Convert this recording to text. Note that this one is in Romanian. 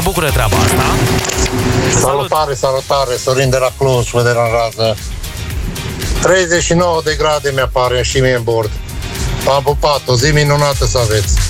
bucură treaba asta. Salutare, Sorin de la Cluj, vă de la rază. 39 de grade mi-apare și mie în bord. V-am pupat, o zi minunată să aveți.